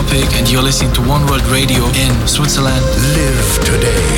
Topic, and you're listening to One World Radio in Switzerland. Live today.